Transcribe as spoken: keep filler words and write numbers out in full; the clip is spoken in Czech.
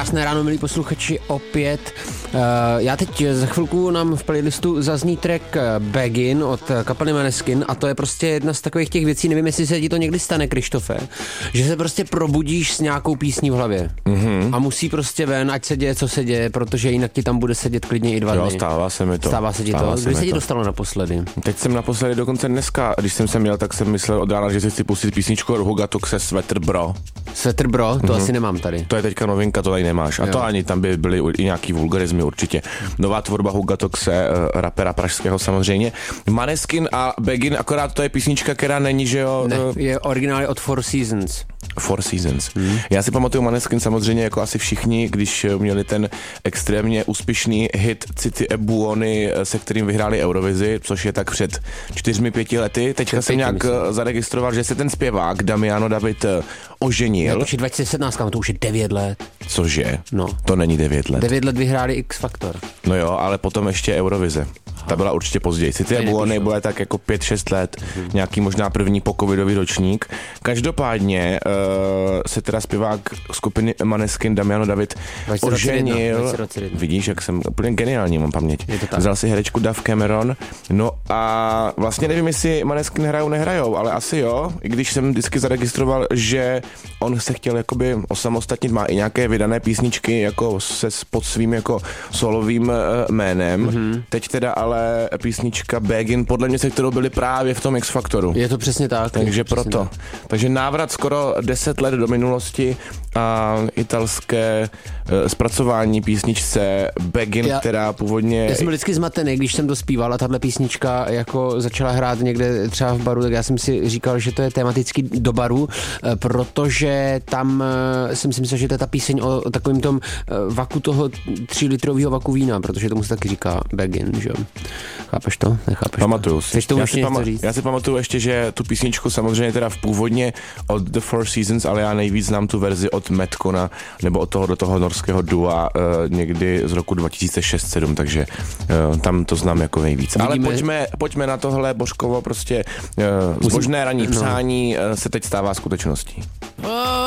Krásné ráno, milí posluchači, opět. Uh, já teď za chvilku nám v playlistu zazní track Begin od kapely Måneskin a to je prostě jedna z takových těch věcí, nevím, jestli se ti to někdy stane, Krištofe, že se prostě probudíš s nějakou písní v hlavě mm-hmm. a musí prostě ven, ať se děje, co se děje, protože jinak ti tam bude sedět klidně i dva dny. Jo, stává se mi to. Stává se ti stává to? Kdy se, se ti dostalo naposledy? Teď jsem naposledy dokonce dneska, když jsem se měl, tak jsem myslel od rána, že si chci pustit písničku od Huga Toxe Sweater Bro. Sweater Bro? To mm-hmm. asi nemám tady. To je teďka novinka, to tady nemáš. A jo. To ani tam by byly i nějaký vulgarizmy určitě. Nová tvorba Huga Toxe, rapera pražského samozřejmě. Måneskin a Begin, akorát to je písnička, která není, že jo? Ne, je originálně od Four Seasons. Four Seasons. Hmm. Já si pamatuju Måneskin samozřejmě jako asi všichni, když měli ten extrémně úspěšný hit City e Buony, se kterým vyhráli Eurovizi, což je tak před čtyřmi, pěti lety. Teďka jsem nějak myslím. zaregistroval, že se ten zpěvák Damiano David oženil. Ne, dva tisíce sedmnáct, to už je devět let. Cože? No. To není devět let. devět let vyhráli X Factor. No jo, ale potom ještě Eurovize. Ta byla určitě později. City e Buony byla tak jako pět šest let, hmm. nějaký možná první pocovidový ročník. Každopádně uh, se teda zpěvák skupiny Måneskin Damiano David oženil. Vidíš, jak jsem úplně geniální, mám paměť. Vzal si herečku Dove Cameron. No a vlastně nevím, jestli Måneskin hrajou, nehrajou, ale asi jo. I když jsem vždycky zaregistroval, že on se chtěl jakoby osamostatnit, má i nějaké vydané písničky jako se pod svým jako solovým uh, jménem. Mm-hmm. Teď teda ale písnička Begin, podle mě se kterou byli právě v tom X Factoru. Je to přesně tak. Takže přesně proto. Tak. Takže návrat skoro deset let do minulosti a italské uh, zpracování písničce Begin, já, která původně... Já jsem byl vždycky zmatený, když jsem to zpíval a tahle písnička jako začala hrát někde třeba v baru, tak já jsem si říkal, že to je tematický do baru, protože tam jsem si myslel, že to je ta píseň o, o takovým tom vaku toho třílitrového vaku vína, protože tomu se taky říká Begin, že jo? Chápeš to? Nechápeš Pamatuju to? si. To já, si pama- já si pamatuju ještě, že tu písničku samozřejmě teda v původně od The Four Seasons, ale já nejvíc znám tu verzi od Madcona nebo od toho do toho norského dua uh, někdy z roku dva tisíce šest sedm, takže uh, tam to znám jako nejvíc. Vidíme... Ale pojďme, pojďme na tohle, Božkovo, prostě uh, zbožné ranní přání uh, se teď stává skutečností.